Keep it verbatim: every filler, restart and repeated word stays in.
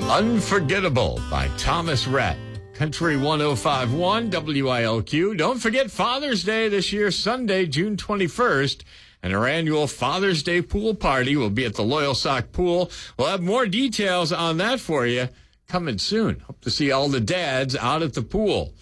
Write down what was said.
Unforgettable by Thomas Rhett. Country one oh five point one W I L Q. Don't forget Father's Day this year, Sunday, June twenty-first. And our annual Father's Day pool party will be at the Loyal Sock Pool. We'll have more details on that for you coming soon. Hope to see all the dads out at the pool.